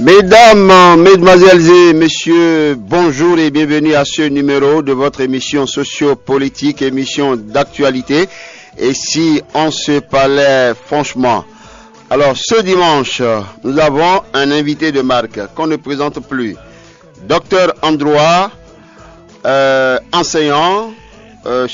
Mesdames, mesdemoiselles et messieurs, bonjour et bienvenue à ce numéro de votre émission socio-politique, émission d'actualité. Et si on se parlait franchement, alors ce dimanche, nous avons un invité de marque qu'on ne présente plus. Docteur en droit, enseignant,